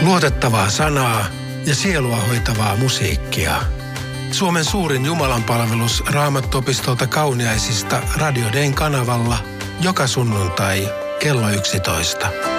Luotettavaa sanaa ja sielua hoitavaa musiikkia. Suomen suurin jumalanpalvelus Raamattuopistolta Kauniaisista Radio Dayn kanavalla joka sunnuntai kello 11.